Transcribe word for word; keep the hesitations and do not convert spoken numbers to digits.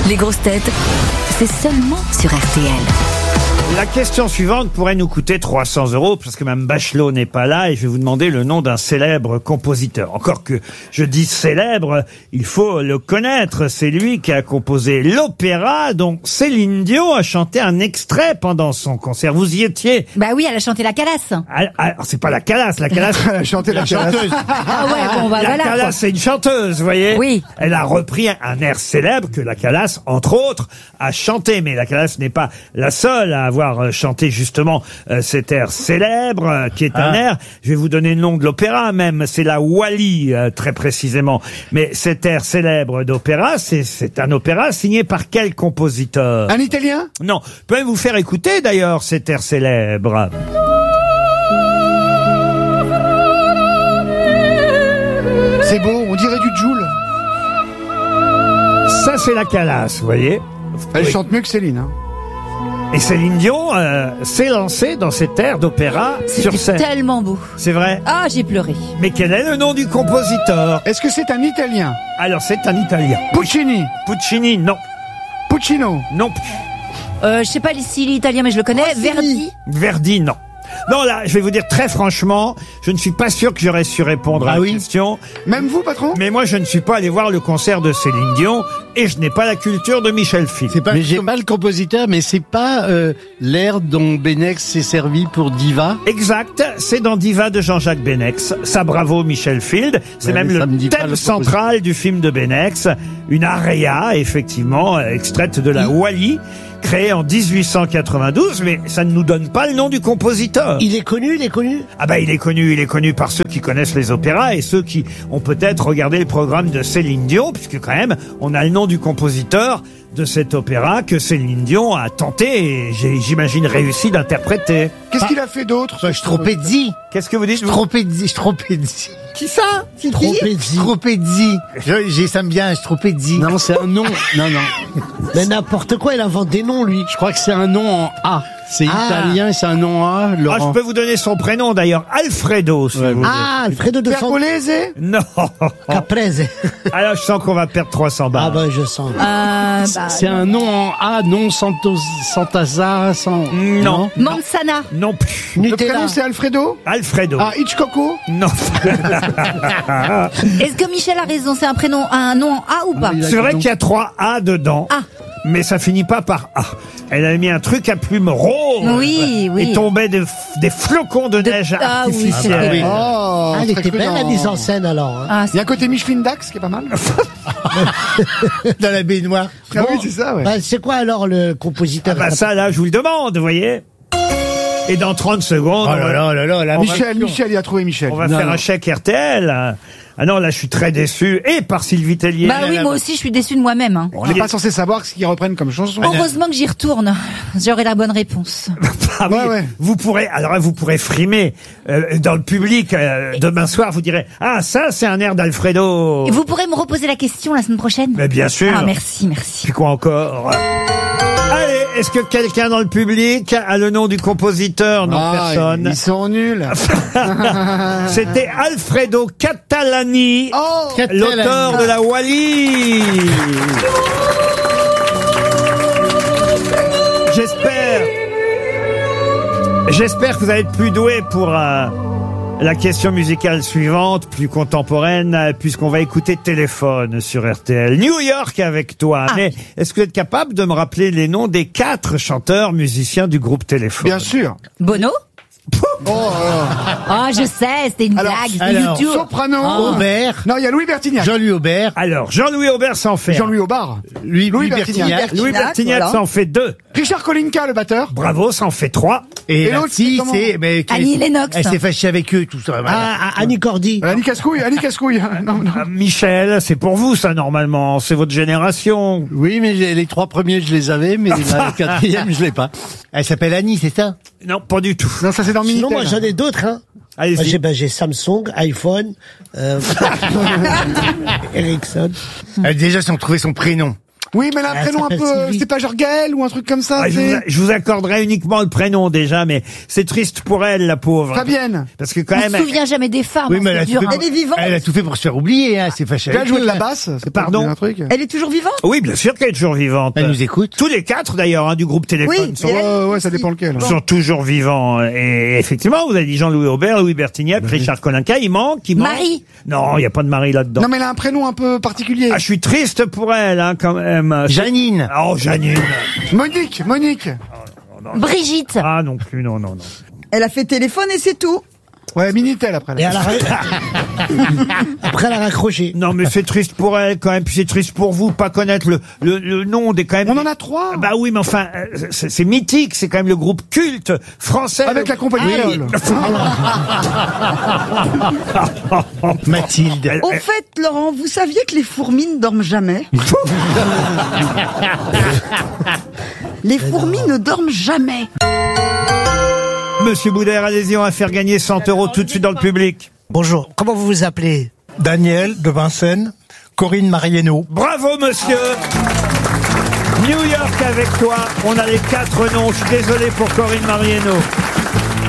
Les grosses têtes, c'est seulement sur R T L. La question suivante pourrait nous coûter trois cents euros, parce que Mme Bachelot n'est pas là, et je vais vous demander le nom d'un célèbre compositeur. Encore que je dis célèbre, il faut le connaître. C'est lui qui a composé l'opéra dont Céline Dion a chanté un extrait pendant son concert. Vous y étiez? Bah oui, elle a chanté la Calasse. Ah, ah, c'est pas la Calasse, la Calasse. Elle a chanté la chanteuse. Ah ouais, bon bah La voilà. quoi. Calasse, c'est une chanteuse, vous voyez. Oui. Elle a repris un air célèbre que la Calasse, entre autres, a chanté. Mais la Calasse n'est pas la seule à avoir chanté justement euh, cet air célèbre, euh, qui est un Ah. air, je vais vous donner le nom de l'opéra même, c'est la Wally, euh, très précisément. Mais cet air célèbre d'opéra, c'est, c'est un opéra signé par quel compositeur? Un Italien? Non, je peux même vous faire écouter d'ailleurs cet air célèbre. C'est beau, on dirait du Joule. Ça, c'est la Calasse, vous voyez. Elle Oui. chante mieux que Céline. Hein. Et Céline Dion euh, s'est lancée dans cet air d'opéra sur C'était scène. tellement beau. C'est vrai. Ah, j'ai pleuré. Mais quel est le nom du compositeur? Est-ce que c'est un Italien? Alors, c'est un Italien. Puccini. Puccini, non. Puccino. Non. Euh, je sais pas si l'italien, mais je le connais. Verdi. Verdi, non. Non, là, je vais vous dire très franchement, je ne suis pas sûr que j'aurais su répondre à Ah la oui question. Même vous, patron? Mais moi, je ne suis pas allé voir le concert de Céline Dion et je n'ai pas la culture de Michel Field. C'est pas mais j'ai pas le compositeur, mais c'est pas euh, l'air dont Benex s'est servi pour Diva. Exact, c'est dans Diva de Jean-Jacques Benex. Ça, bravo Michel Field. C'est Ouais, même mais ça me le dit pas thème le central du film de Benex. Une aria, effectivement, euh, extraite de la Wally, créée en dix-huit cent quatre-vingt-douze, mais ça ne nous donne pas le nom du compositeur. Il est connu, il est connu. Ah bah il est connu, il est connu par ceux qui connaissent les opéras et ceux qui ont peut-être regardé le programme de Céline Dion, puisque quand même, on a le nom du compositeur de cet opéra que Céline Dion a tenté et j'ai- j'imagine réussi d'interpréter. Qu'est-ce qu'il a fait d'autre? Stropezzi. Qu'est-ce que vous dites vous Stropezzi, Stropezzi. Qui ça? Stropezzi. Stropezzi. Je- J'ai ça me vient, Stropezzi. Non, c'est un nom. Non, non. Mais n'importe quoi, il invente des noms, lui. Je crois que c'est un nom en A. C'est Ah. italien, c'est un nom en A. Ah, je Laurent. peux vous donner son prénom d'ailleurs, Alfredo. Si Ouais, vous vous- voulez. Ah, Alfredo de San... Pergolese? Non. Caprese. Alors je sens qu'on va perdre trois cents balles. Ah ben, je sens. Euh, bah, C'est un nom en A, non Santos, Santazza, sans. Non. Manzana. Non plus. Le Nutella. prénom c'est Alfredo? Alfredo. Ah, Hitchcocko? Non. Est-ce que Michel a raison? C'est un prénom, un nom en A ou pas? il a- C'est vrai qu'il y a trois A dedans. Ah. Mais ça finit pas par A. Elle a mis un truc à plume rose. Oui, oui. Et tombait des, des flocons de, De- neige Ah oui, c'est artificielle. vrai. Oh, Ah, elle très était belle, la prudent. mise en scène, alors. hein. Ah, Il y a un côté Micheline Dax qui est pas mal. Dans la baignoire. Ah oui, c'est ça, ouais. Bah, c'est quoi, alors, le compositeur? Ah bah ça, là, je vous le demande, vous voyez. Et dans trente secondes, Oh on là va, là là là, la Michel, Michel, il a trouvé Michel. on va Non, faire non. un chèque R T L. Ah non, là, je suis très déçu. Et par Sylvie Tellier. Bah oui, moi aussi, je suis déçue de moi-même. hein. On n'est pas censé savoir ce qu'ils reprennent comme chanson. Heureusement que j'y retourne. J'aurai la bonne réponse. Ah oui, Ouais, ouais. vous pourrez, alors là, vous pourrez frimer euh, dans le public euh, demain soir. Vous direz, ah ça, c'est un air d'Alfredo. Et vous pourrez me reposer la question la semaine prochaine? Mais bien sûr. Ah, merci, merci. Puis quoi encore? Allez, est-ce que quelqu'un dans le public a le nom du compositeur? Non, Ah, personne. Ils sont nuls. C'était Alfredo Catalani, Oh, l'auteur de la Wally. J'espère, j'espère que vous allez être plus doué pour euh, la question musicale suivante, plus contemporaine, euh, puisqu'on va écouter Téléphone sur R T L. New York avec toi. Ah. Mais est-ce que vous êtes capable de me rappeler les noms des quatre chanteurs musiciens du groupe Téléphone? bien sûr. Bono? Oh, alors. Ah, je sais, c'était une Alors, blague, c'était alors, YouTube. Soprano. Aubert. Non, il y a Louis Bertignac. Jean-Louis Aubert. Alors, Jean-Louis Aubert s'en fait. un. Jean-Louis Aubard. Louis, Louis Louis Bertignac. Bertignac. Louis Bertignac voilà. s'en fait deux. Richard Kolinka, le batteur. Bravo, ça en fait trois. Et, Et la l'autre, fille, c'est comment c'est... mais qui- Annie Lennox. Elle s'est fâchée avec eux, tout ça. Ah, ah, Annie Cordy. Euh, Annie Cascouille, Annie Cascouille. Non, non. Ah, Michel, c'est pour vous ça normalement, c'est votre génération. Oui, mais j'ai- les trois premiers, je les avais, mais la quatrième, je l'ai pas. Elle s'appelle Annie, c'est ça? Non, pas du tout. Non, ça c'est dans Sinon, Minitel. moi, j'en ai d'autres, hein. Moi, Allez-y. j'ai, ben, j'ai Samsung, iPhone, euh... Ericsson. Euh, déjà, si on trouvait son prénom. Oui, mais elle a un Ah, prénom ça un s'appelle peu... euh, Sylvie. C'est pas genre Gaël ou un truc comme ça, Ah, je, c'est... vous, je vous accorderai uniquement le prénom déjà, mais c'est triste pour elle, la pauvre. Fabienne. Parce que quand On même... se souvient jamais des femmes. Oui, hein, mais elle a, c'est tout dur, fait, hein. Elle est vivante. elle a tout fait pour se faire oublier, hein. C'est fâché. Elle a avec joué nous, de la hein. basse, c'est pas Pardon un truc. Elle est toujours vivante? Oui, bien sûr qu'elle est toujours vivante. Elle nous écoute. Tous les quatre, d'ailleurs, hein, du groupe Téléphone Oui, sont, et elle- Ouais, ouais, ça dépend lequel. sont toujours vivants. Et effectivement, vous avez dit Jean-Louis Aubert, Louis Bertignac, Richard Kolinka. Il manque, il manque. Marie. Non, il n'y a pas de Marie là-dedans. Non, mais elle a un prénom un peu particulier. Ah, je suis triste pour elle, hein, quand même. Janine. Oh, Janine. Monique, Monique. Brigitte. Ah, non plus, non, non, non. Elle a fait téléphone et c'est tout. Ouais, Minitel après. Et Là. elle a... Après, elle a raccroché. Non, mais c'est triste pour elle, quand même. Puis c'est triste pour vous, pas connaître le, le, le nom des, quand même. On en a trois. Bah oui, mais enfin, euh, c'est c'est mythique, c'est quand même le groupe culte français. Avec la compagnie Ah, créole. Mathilde. Elle- Au elle- fait, Laurent, vous saviez que les fourmis ne dorment jamais? Les fourmis ne dorment jamais. Monsieur Boudère, allez-y, on va faire gagner cent euros tout de suite dans le public. Bonjour, comment vous vous appelez? Daniel de Vincennes, Corinne Marieno. Bravo, monsieur. New York avec toi. On a les quatre noms. Je suis désolé pour Corinne Marieno.